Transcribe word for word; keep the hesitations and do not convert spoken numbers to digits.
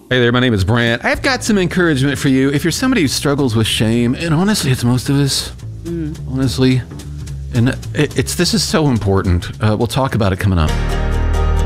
Hey there, my name is Brant. I've got some encouragement for you. If you're somebody who struggles with shame, and honestly, it's most of us, mm. honestly, and it, it's this is so important. Uh, we'll talk about it coming up.